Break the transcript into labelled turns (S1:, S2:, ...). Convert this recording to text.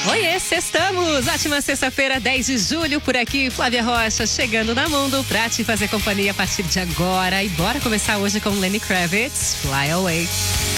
S1: Oiê, sextamos! Ótima sexta-feira, 10 de julho, por aqui, Flávia Rocha, chegando na Mundo pra te fazer companhia a partir de agora. E bora começar hoje com Lenny Kravitz, Fly Away.